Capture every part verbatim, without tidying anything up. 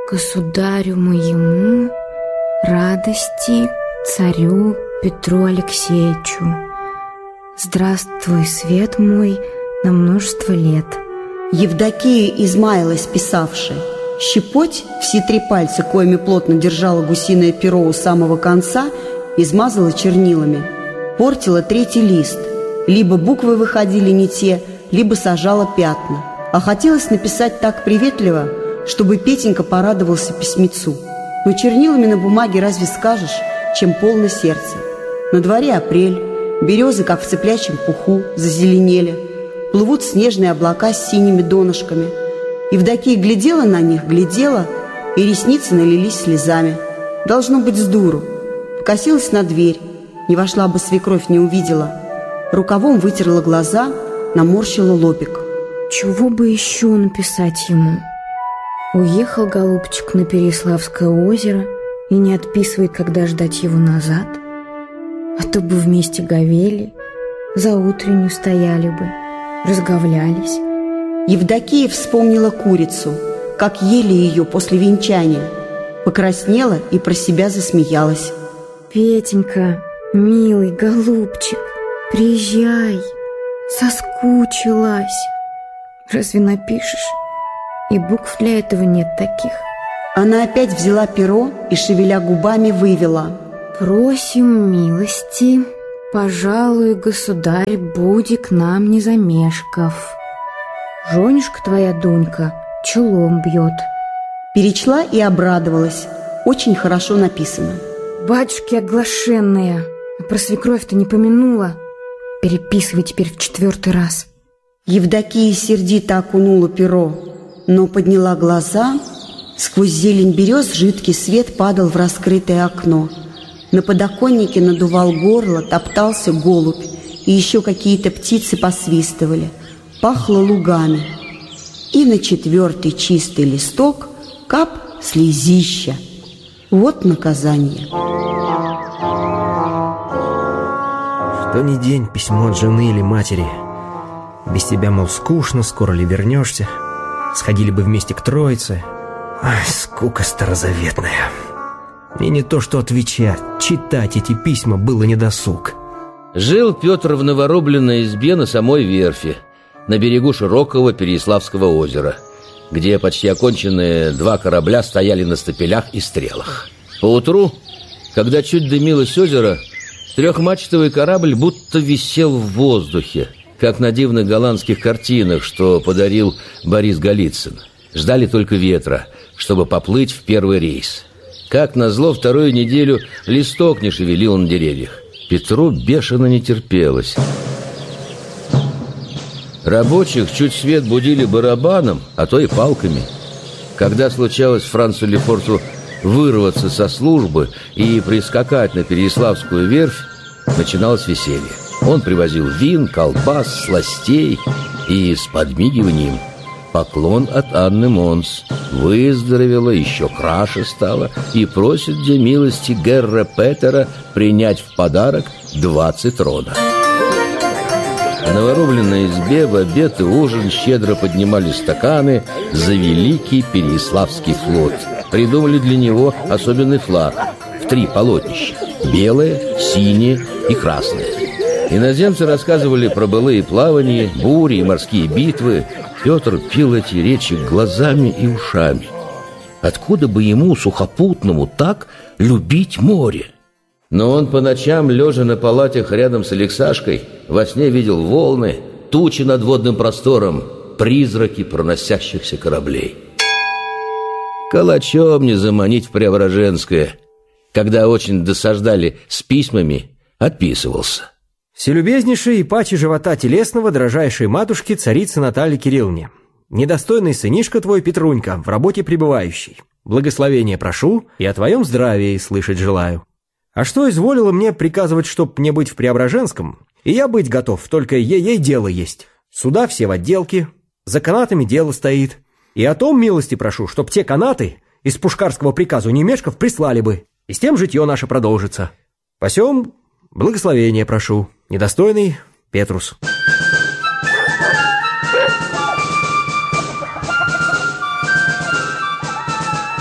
Государю моему, радости царю Петру Алексеевичу. Здравствуй, свет мой, на множество лет. Евдокия измаялась, писавшая. Щепоть, все три пальца, коими плотно держала гусиное перо у самого конца, измазала чернилами. Портила третий лист. Либо буквы выходили не те, либо сажала пятна. А хотелось написать так приветливо, чтобы Петенька порадовался письмецу. Но чернилами на бумаге разве скажешь, чем полно сердце. На дворе апрель, березы, как в цыплячьем пуху, зазеленели. Плывут снежные облака с синими донышками. Евдокия глядела на них, глядела, и ресницы налились слезами. Должно быть, с дуру. Покосилась на дверь. Не вошла бы свекровь, не увидела. Рукавом вытерла глаза, наморщила лобик. Чего бы еще написать ему? Уехал голубчик на Переяславское озеро и не отписывает, когда ждать его назад. А то бы вместе говели, за утреннюю стояли бы, разговлялись. Евдокия вспомнила курицу, как ели ее после венчания. Покраснела и про себя засмеялась. Петенька, милый голубчик, приезжай, соскучилась. Разве напишешь? И букв для этого нет таких. Она опять взяла перо и, шевеля губами, вывела: «Просим милости, пожалуй, государь, буди к нам не замешков. Женюшка твоя, Дунька, челом бьет». Перечла и обрадовалась. Очень хорошо написано. Батюшки оглашенные, а про свекровь-то не помянула. Переписывай теперь в четвертый раз. Евдокия сердито окунула перо, но подняла глаза. Сквозь зелень берез жидкий свет падал в раскрытое окно. На подоконнике надувал горло, топтался голубь, и еще какие-то птицы посвистывали. Пахло лугами. И на четвертый чистый листок кап слезища. Вот наказание. Что ни день письмо от жены или матери. Без тебя, мол, скучно, скоро ли вернешься? Сходили бы вместе к Троице. Ай, скука старозаветная. Мне не то что отвечать, читать эти письма было недосуг. Жил Петр в новорубленной избе на самой верфи, на берегу широкого Переяславского озера, где почти оконченные два корабля стояли на стапелях и стрелах. Поутру, когда чуть дымилось озеро, трехмачтовый корабль будто висел в воздухе, как на дивных голландских картинах, что подарил Борис Голицын. Ждали только ветра, чтобы поплыть в первый рейс. Как назло, вторую неделю листок не шевелил на деревьях. Петру бешено не терпелось. Рабочих чуть свет будили барабаном, а то и палками. Когда случалось Францу Лефорту вырваться со службы и прискакать на Переяславскую верфь, начиналось веселье. Он привозил вин, колбас, сластей и с подмигиванием: поклон от Анны Монс. Выздоровела, еще краше стала и просит де милости герра Петера принять в подарок двадцать рона. В новорубленной избе в обед и ужин щедро поднимали стаканы за великий Переяславский флот. Придумали для него особенный флаг в три полотнища: белое, синее и красное. Иноземцы рассказывали про былые плавания, бури и морские битвы. Петр пил эти речи глазами и ушами. Откуда бы ему, сухопутному, так любить море? Но он по ночам, лежа на палатях рядом с Алексашкой, во сне видел волны, тучи над водным простором, призраки проносящихся кораблей. Калачом не заманить в Преображенское. Когда очень досаждали с письмами, отписывался. Вселюбезнейшей и паче живота телесного дрожайшей матушки царицы Натальи Кирилловне, недостойный сынишка твой Петрунька, в работе пребывающий, благословение прошу и о твоем здравии слышать желаю. А что изволило мне приказывать, чтоб мне быть в Преображенском, и я быть готов, только ей-ей дело есть. Суда все в отделке, за канатами дело стоит. И о том милости прошу, чтоб те канаты из пушкарского приказу немешков прислали бы, и с тем житье наше продолжится. Посем благословение прошу, недостойный Петрус.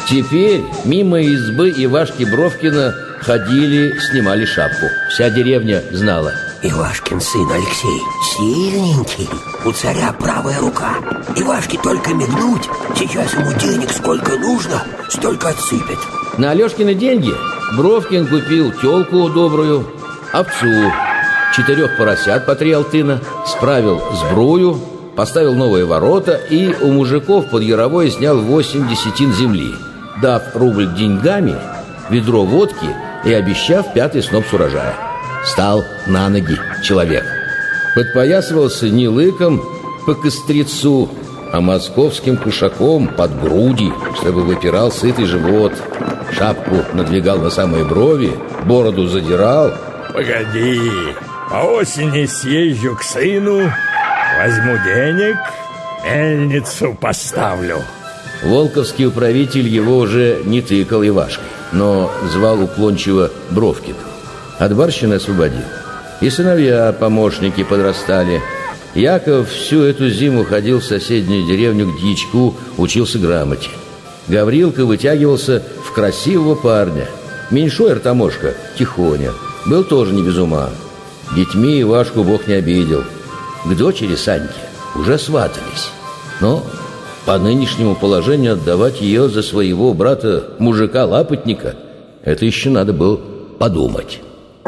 Теперь мимо избы Ивашки Бровкина ходили, снимали шапку. Вся деревня знала. Ивашкин сын Алексей сильненький, у царя правая рука. Ивашке только мигнуть, сейчас ему денег сколько нужно, столько отсыпет. На Алешкины деньги Бровкин купил тёлку добрую, овцу, четырех поросят по три алтына, справил сбрую, поставил новые ворота и у мужиков под Яровой снял восемь десятин земли, дав рубль деньгами, ведро водки и обещав пятый сноп с урожая. Стал на ноги человек. Подпоясывался не лыком по кострецу, а московским кушаком под груди, чтобы выпирал сытый живот. Шапку надвигал на самые брови, бороду задирал. Погоди, по осени съезжу к сыну, возьму денег, мельницу поставлю. Волковский управитель его уже не тыкал Ивашкой, но звал уклончиво Бровкин. От барщины освободил. И сыновья, помощники подрастали. Яков всю эту зиму ходил в соседнюю деревню к дьячку, учился грамоте. Гаврилка вытягивался в красивого парня. Меньшой Артамошка, Тихоня, был тоже не без ума. Детьми Ивашку Бог не обидел. К дочери Саньке уже сватались. Но по нынешнему положению отдавать ее за своего брата-мужика-лапотника — это еще надо было подумать.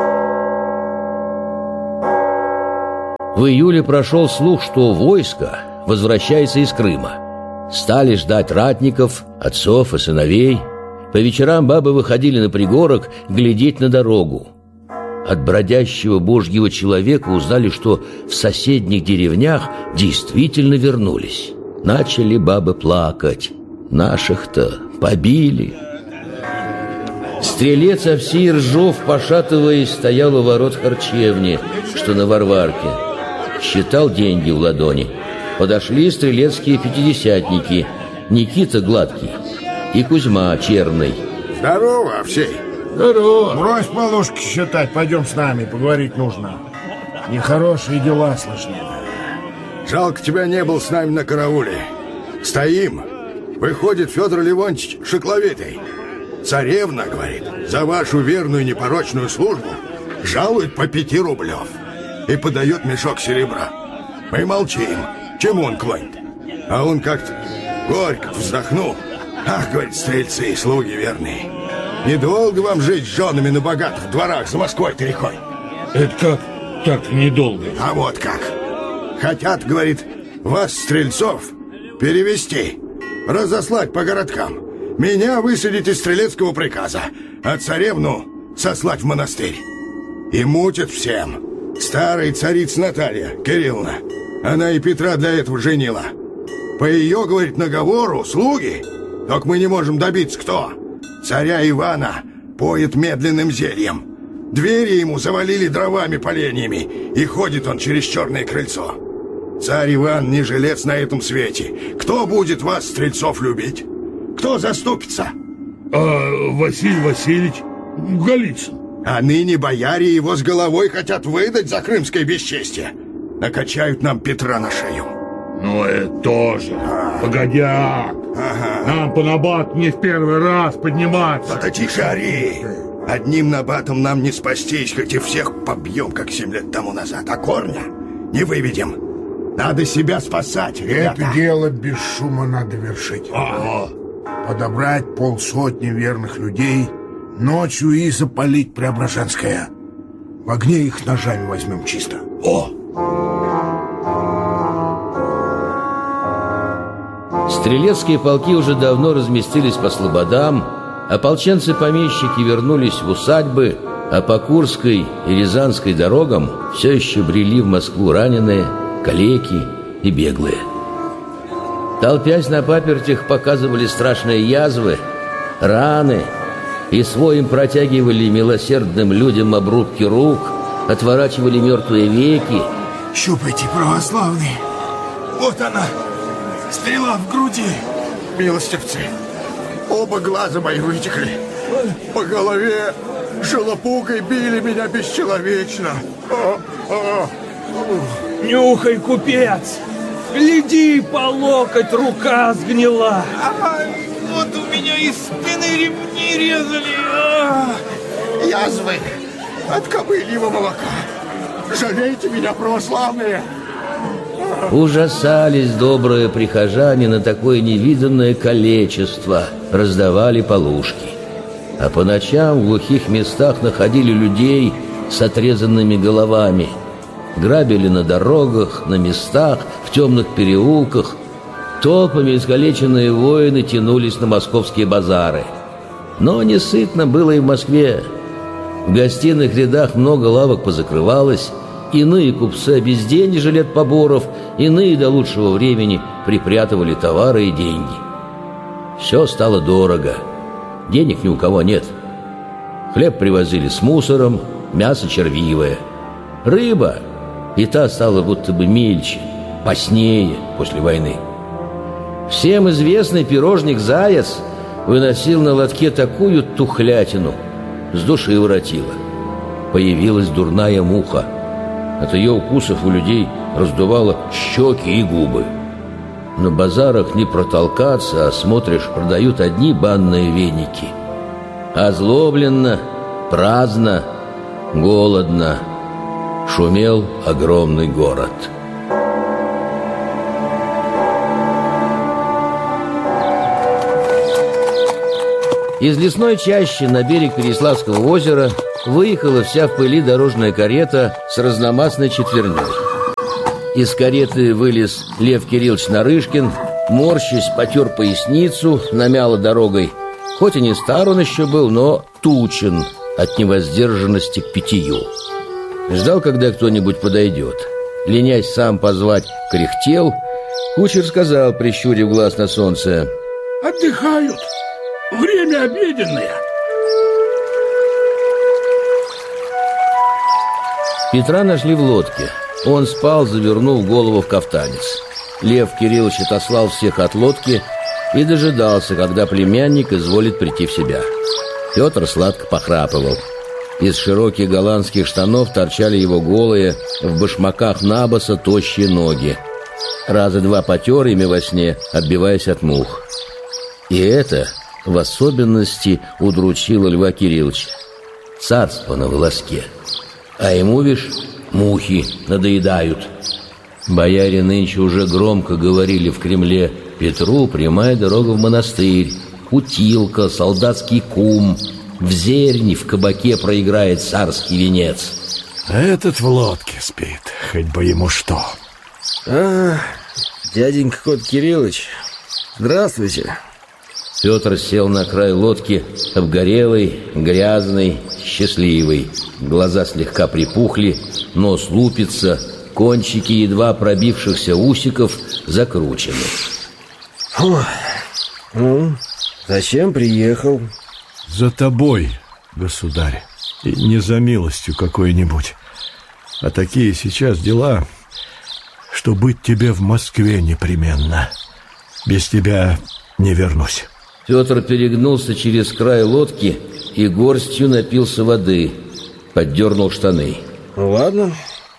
В июле прошел слух, что войско возвращается из Крыма. Стали ждать ратников, отцов и сыновей. По вечерам бабы выходили на пригорок глядеть на дорогу. От бродящего божьего человека узнали, что в соседних деревнях действительно вернулись. Начали бабы плакать. Наших-то побили. Стрелец Овсей Ржов, пошатываясь, стоял у ворот харчевни, что на Варварке. Считал деньги в ладони. Подошли стрелецкие пятидесятники, Никита Гладкий и Кузьма Черный. Здорово, Овсей. Здорово. Брось полушки считать, пойдем с нами, поговорить нужно. Нехорошие дела слышны. Жалко, тебя не был с нами на карауле. Стоим. Выходит Федор Левонтьевич Шекловитый. Царевна, говорит, за вашу верную непорочную службу жалует по пяти рублев и подает мешок серебра. Мы молчим. Чему он клонит? А он как-то горько вздохнул. Ах, говорит, стрельцы и слуги верные, недолго вам жить с женами на богатых дворах за Москвой-то рекой. Это как так недолго? А вот как. Хотят, говорит, вас, стрельцов, перевести, разослать по городкам. Меня высадить из стрелецкого приказа, а царевну сослать в монастырь. И мутят всем. Старая царица Наталья Кирилловна, она и Петра для этого женила. По ее, говорит, наговору слуги, только мы не можем добиться кто. Царя Ивана поет медленным зельем. Двери ему завалили дровами поленьями, и ходит он через черное крыльцо. Царь Иван не жилец на этом свете. Кто будет вас, стрельцов, любить? Кто заступится? А Василий Васильевич Голицын. А ныне бояре его с головой хотят выдать за крымское бесчестие. Накачают нам Петра на шею. Ну, это тоже. А. Погодяк. Ага. Нам по набату не в первый раз подниматься. Да тише ори. Одним набатом нам не спастись, хоть и всех побьем, как семь лет тому назад. А корня не выведем. Надо себя спасать, ребята. Это дело без шума надо вершить. Ага. Подобрать полсотни верных людей, ночью и запалить Преображенское. В огне их ножами возьмем чисто. О! Стрелецкие полки уже давно разместились по слободам, ополченцы-помещики вернулись в усадьбы, а по Курской и Рязанской дорогам все еще брели в Москву раненые, калеки и беглые. Толпясь на папертях, показывали страшные язвы, раны и своим протягивали милосердным людям обрубки рук, отворачивали мертвые веки. Щупайте, православные. Вот она, стрела в груди. Милостивцы, оба глаза мои вытекли. По голове шелопугой били меня бесчеловечно. О, о. Нюхай, купец! Гляди, по локоть рука сгнила. Вот у меня из спины ремни резали. А! Язвы от кобыльего молока. Жалейте меня, православные. Ужасались добрые прихожане на такое невиданное калечество, раздавали полушки. А по ночам в глухих местах находили людей с отрезанными головами. Грабили на дорогах, на местах, в темных переулках. Толпами искалеченные воины тянулись на московские базары. Но несытно было и в Москве. В гостиных рядах много лавок позакрывалось. Иные купцы обезденежили от поборов, иные до лучшего времени припрятывали товары и деньги. Все стало дорого. Денег ни у кого нет. Хлеб привозили с мусором, мясо червивое. Рыба и та стала будто бы мельче, постнее после войны. Всем известный пирожник «Заяц» выносил на лотке такую тухлятину, с души воротило. Появилась дурная муха. От ее укусов у людей раздувало щеки и губы. На базарах не протолкаться, а смотришь, продают одни банные веники. Озлобленно, праздно, голодно шумел огромный город. Из лесной чащи на берег Переяславского озера выехала вся в пыли дорожная карета с разномастной четверней. Из кареты вылез Лев Кириллович Нарышкин, морщась, потер поясницу, намяло дорогой. Хоть и не стар он еще был, но тучен от невоздержанности к питью. Ждал, когда кто-нибудь подойдет. Ленясь сам позвать, кряхтел. Кучер сказал, прищурив глаз на солнце: «Отдыхают. Время обеденное». Петра нашли в лодке. Он спал, завернув голову в кафтанец. Лев Кириллович отослал всех от лодки и дожидался, когда племянник изволит прийти в себя. Петр сладко похрапывал. Из широких голландских штанов торчали его голые, в башмаках набоса, тощие ноги. Раза два потер ими во сне, отбиваясь от мух. И это в особенности удручило Льва Кирилловича. Царство на волоске. А ему, вишь, мухи надоедают. Бояре нынче уже громко говорили в Кремле: Петру прямая дорога в монастырь, кутилка, солдатский кум, в зерни в кабаке проиграет царский венец. А этот в лодке спит, хоть бы ему что. А, дяденька Кот Кириллович, здравствуйте. Петр сел на край лодки, обгорелый, грязный, счастливый. Глаза слегка припухли, нос лупится, кончики едва пробившихся усиков закручены. Фу. Ну, зачем приехал? За тобой, государь, и не за милостью какой-нибудь. А такие сейчас дела, что быть тебе в Москве непременно. Без тебя не вернусь. Петр перегнулся через край лодки и горстью напился воды, поддернул штаны. Ну ладно,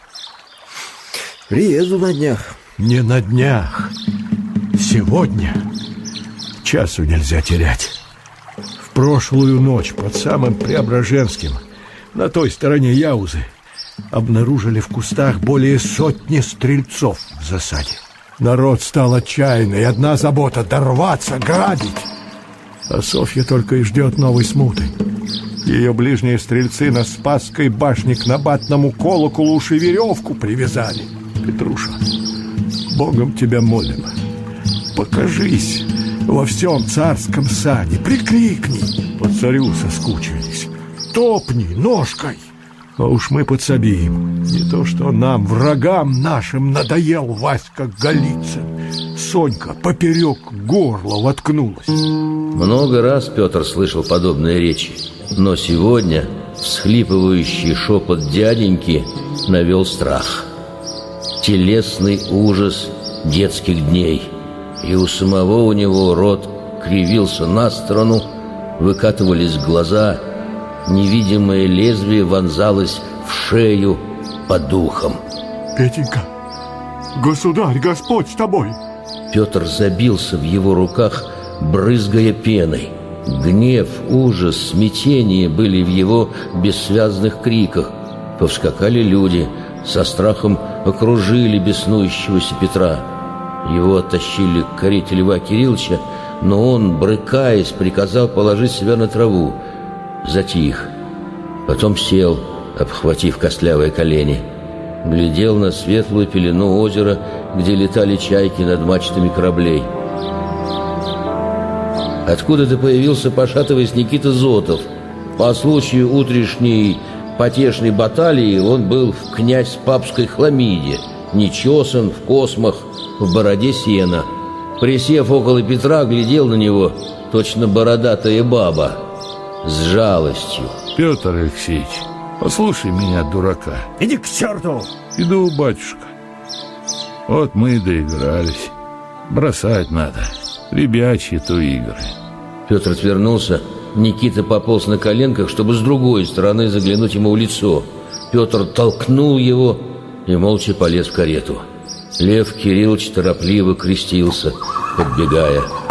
приеду на днях. Не на днях, сегодня. Часу нельзя терять. В прошлую ночь под самым Преображенским, на той стороне Яузы, обнаружили в кустах более сотни стрельцов в засаде. Народ стал отчаянный, одна забота — дорваться, грабить. А Софья только и ждет новой смуты. Ее ближние стрельцы на Спасской башне к набатному колоколу уж и веревку привязали. Петруша, Богом тебя молим, покажись во всем царском сане, прикрикни, по царю соскучились, топни ножкой. А уж мы подсобим. Не то что нам, врагам нашим, надоел Васька Голицын. Сонька поперек горла воткнулась. Много раз Петр слышал подобные речи, но сегодня всхлипывающий шепот дяденьки навел страх. Телесный ужас детских дней. И у самого у него рот кривился на сторону, выкатывались глаза, невидимое лезвие вонзалось в шею по духам. Петенька, государь, Господь с тобой. Петр забился в его руках брызгая пеной. Гнев, ужас, смятение были в его бессвязных криках. Повскакали люди, со страхом окружили беснующегося Петра. Его оттащили к карете Льва Кирилловича, но он, брыкаясь, приказал положить себя на траву. Затих. Потом сел, обхватив костлявые колени. Глядел на светлую пелену озера, где летали чайки над мачтами кораблей. Откуда-то появился, пошатываясь, Никита Зотов. По случаю утрешней потешной баталии он был в князь папской хламиде, нечесан, в космах, в бороде сена. Присев около Петра, глядел на него, точно бородатая баба, с жалостью. Петр Алексеевич, послушай меня, дурака. Иди к черту! Иду, батюшка. Вот мы и доигрались. Бросать надо. Ребячьи-то игры. Петр отвернулся. Никита пополз на коленках, чтобы с другой стороны заглянуть ему в лицо. Петр толкнул его и молча полез в карету. Лев Кириллович торопливо крестился, подбегая.